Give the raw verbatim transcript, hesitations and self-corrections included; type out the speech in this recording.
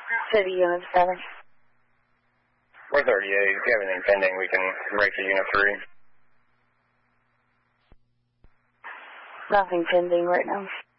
City Unit seven. We're thirty-eight. If you have anything pending, we can break to Unit three. Nothing pending right now.